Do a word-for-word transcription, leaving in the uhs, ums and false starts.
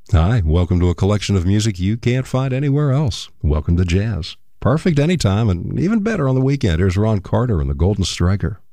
Hi, welcome to a collection of music you can't find anywhere else. Welcome to jazz. Perfect anytime and even better on the weekend. Here's Ron Carter and the Golden Striker.